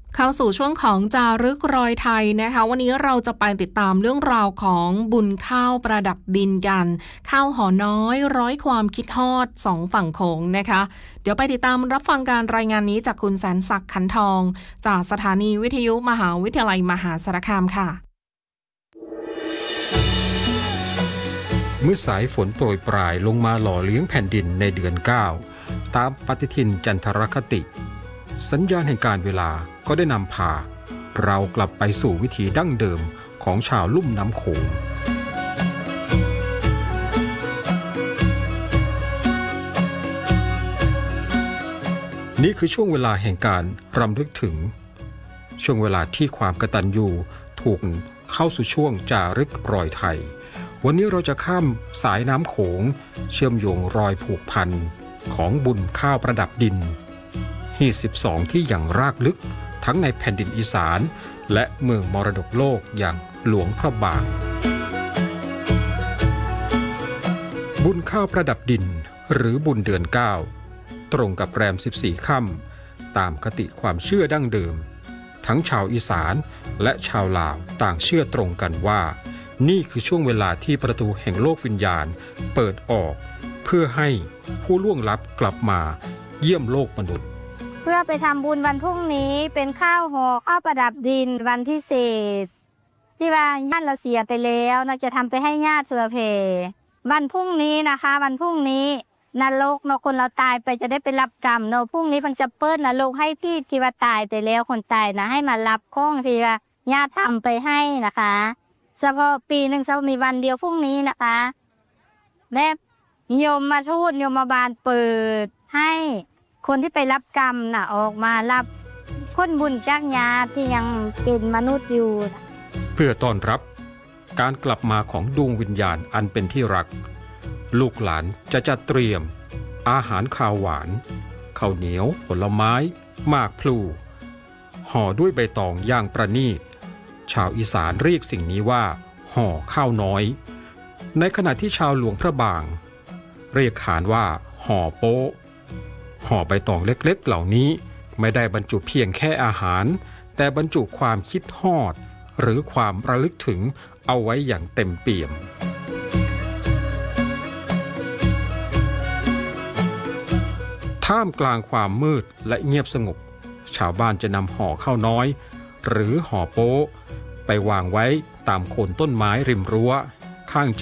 เข้าสู่ช่วงของจารึกรอยไทยนะคะวันนี้เราจะไปติดตามเรื่องราวของบุญข้าวประดับดินกันข้าวห่อน้อยร้อยความคิดฮอดสองฝั่งโขงนะคะเดี๋ยวไปติดตามรับฟังการรายงานนี้จากคุณแสนศักดิ์ขันทองจากสถานีวิทยุมหาวิทยาลัยมหาสารคามค่ะเมื่อสายฝนโปรยปรายลงมาหล่อเลี้ยงแผ่นดินในเดือน9ตามปฏิทินจันทรคติสัญญาณแห่งการเวลาก็ได้นำพาเรากลับไปสู่วิถีดั้งเดิมของชาวลุ่มน้ำโขงนี่คือช่วงเวลาแห่งการรำลึกถึงช่วงเวลาที่ความกตัญญูถูกเข้าสู่ช่วงจารึกรอยไทยวันนี้เราจะข้ามสายน้ำโขงเชื่อมโยงรอยผูกพันของบุญข้าวประดับดินฮี12ที่อย่างรากลึกทั้งในแผ่นดินอีสานและเมืองมรดกโลกอย่างหลวงพระบางบุญข้าวประดับดินหรือบุญเดือน9ตรงกับแรม14ค่ำตามคติความเชื่อดั้งเดิมทั้งชาวอีสานและชาวลาวต่างเชื่อตรงกันว่านี่คือช่วงเวลาที่ประตูแห่งโลกวิญญาณเปิดออกเพื่อให้ผู้ล่วงลับกลับมาเยี่ยมโลกมนุษย์เพื่อไปทำบุญวันพรุ่งนี้เป็นข้าวห่อข้าวประดับดินวันที่4ที่ว่าญาติเราเสียไปแล้วเราจะทำไปให้ญาติเผื่อแผ่วันพรุ่งนี้นะคะวันพรุ่งนี้นรกเนาะคนเราตายไปจะได้ไปรับกรรมเนาะพรุ่งนี้มันจะเปิดนรกให้พี่ที่ว่าตายไปแล้วคนตายนะให้มารับข้องที่ว่าญาติทำไปให้นะคะเฉพาะปีหนึ่งจะมีวันเดียวพรุ่งนี้นะคะและโยมมาทูตโยมมาบาลเปิดให้คนที่ไปรับกรรมน่ะออกมารับคนบุญจากญาติที่ยังเป็นมนุษย์อยู่เพื่อต้อนรับการกลับมาของดวงวิญญาณอันเป็นที่รักลูกหลานจะจัดเตรียมอาหารข้าวหวานข้าวเหนียวผลไม้หมากพลูห่อด้วยใบตองอย่างประณีตชาวอีสานเรียกสิ่งนี้ว่าห่อข้าวน้อยในขณะที่ชาวหลวงพระบางเรียกขานว่าห่อโป๊ะห่อใบตองเล็กๆเหล่านี้ไม่ได้บรรจุเพียงแค่อาหารแต่บรรจุความคิดฮอดหรือความระลึกถึงเอาไว้อย่างเต็มเปี่ยมท่ามกลางความมืดและเงียบสงบชาวบ้านจะนำห่อข้าวน้อยหรือห่อโป๊ะไปวางไว้ตามโคนต้นไม้ริมรั้วข้าง